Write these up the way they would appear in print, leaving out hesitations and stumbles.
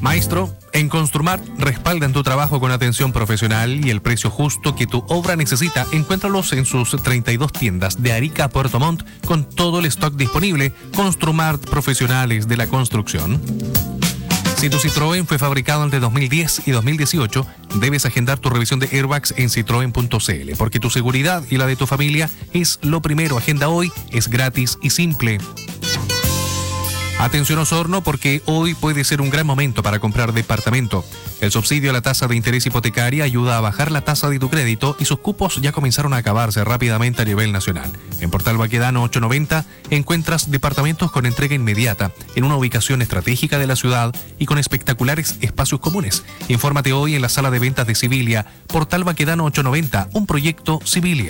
Maestro, en Construmart respaldan tu trabajo con atención profesional y el precio justo que tu obra necesita. Encuéntralos en sus 32 tiendas de Arica a Puerto Montt con todo el stock disponible. Construmart, profesionales de la construcción. Si tu Citroën fue fabricado entre 2010 y 2018, debes agendar tu revisión de airbags en citroen.cl, porque tu seguridad y la de tu familia es lo primero. Agenda hoy, es gratis y simple. Atención Osorno, porque hoy puede ser un gran momento para comprar departamento. El subsidio a la tasa de interés hipotecaria ayuda a bajar la tasa de tu crédito y sus cupos ya comenzaron a acabarse rápidamente a nivel nacional. En Portal Baquedano 890 encuentras departamentos con entrega inmediata, en una ubicación estratégica de la ciudad y con espectaculares espacios comunes. Infórmate hoy en la sala de ventas de Civilia. Portal Baquedano 890, un proyecto Civilia.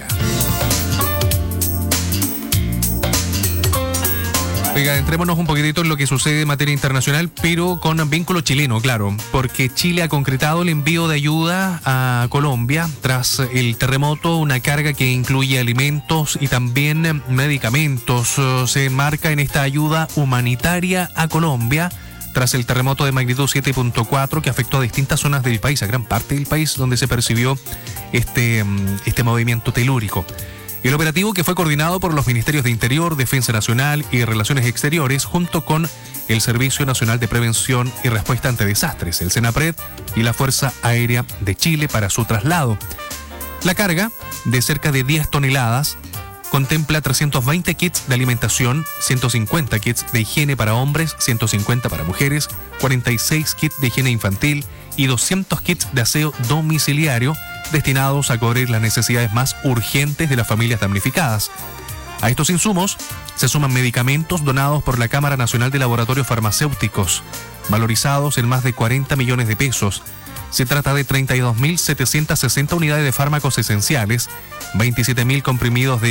Oiga, entrémonos un poquitito en lo que sucede en materia internacional, pero con vínculo chileno, claro, porque Chile ha concretado el envío de ayuda a Colombia tras el terremoto, una carga que incluye alimentos y también medicamentos. Se enmarca en esta ayuda humanitaria a Colombia tras el terremoto de magnitud 7.4 que afectó a distintas zonas del país, a gran parte del país donde se percibió este movimiento telúrico. El operativo, que fue coordinado por los Ministerios de Interior, Defensa Nacional y Relaciones Exteriores, junto con el Servicio Nacional de Prevención y Respuesta ante Desastres, el SENAPRED y la Fuerza Aérea de Chile para su traslado. La carga, de cerca de 10 toneladas, contempla 320 kits de alimentación, 150 kits de higiene para hombres, 150 para mujeres, 46 kits de higiene infantil y 200 kits de aseo domiciliario, destinados a cubrir las necesidades más urgentes de las familias damnificadas. A estos insumos se suman medicamentos donados por la Cámara Nacional de Laboratorios Farmacéuticos, valorizados en más de 40 millones de pesos. Se trata de 32.760 unidades de fármacos esenciales, 27.000 comprimidos de